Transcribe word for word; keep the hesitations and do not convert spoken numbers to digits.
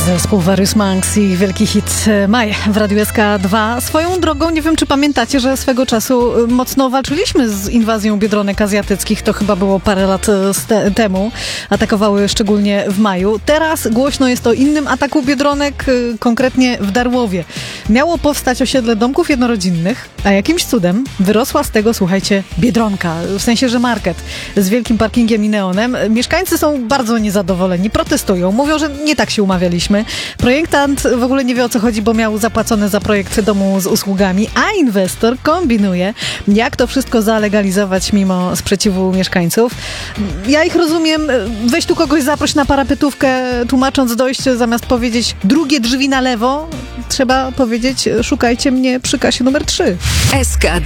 Zespół Various Monks i wielki hit Maj w Radiu S K dwa. Swoją drogą, nie wiem czy pamiętacie, że swego czasu mocno walczyliśmy z inwazją biedronek azjatyckich. To chyba było parę lat te- temu. Atakowały szczególnie w maju. Teraz głośno jest o innym ataku biedronek, konkretnie w Darłowie. Miało powstać osiedle domków jednorodzinnych, a jakimś cudem wyrosła z tego, słuchajcie, biedronka. W sensie, że market z wielkim parkingiem i neonem. Mieszkańcy są bardzo niezadowoleni, protestują, mówią, że nie tak się umawialiśmy. Projektant w ogóle nie wie, o co chodzi, bo miał zapłacone za projekt domu z usługami, a inwestor kombinuje, jak to wszystko zalegalizować mimo sprzeciwu mieszkańców. Ja ich rozumiem, weź tu kogoś zaproś na parapetówkę, tłumacząc dojście, zamiast powiedzieć drugie drzwi na lewo, trzeba powiedzieć szukajcie mnie przy kasie numer trzy. S K